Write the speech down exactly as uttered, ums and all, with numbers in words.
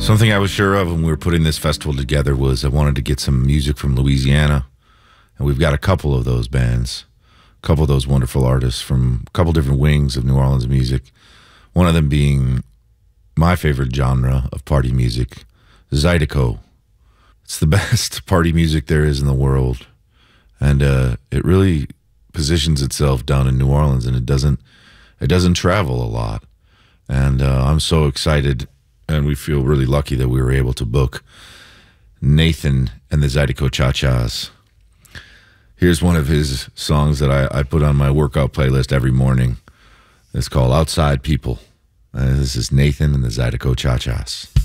Something I was sure of when we were putting this festival together was I wanted to get some music from Louisiana. And we've got a couple of those bands, a couple of those wonderful artists from a couple different wings of New Orleans music. One of them being my favorite genre of party music, Zydeco. It's the best party music there is in the world. And uh, it really positions itself down in New Orleans, and it doesn't it doesn't travel a lot. And uh, I'm so excited, and we feel really lucky that we were able to book Nathan and the Zydeco Cha-Chas. Here's one of his songs that I, I put on my workout playlist every morning. It's called Outside People. Uh, this is Nathan and the Zydeco Cha-Chas.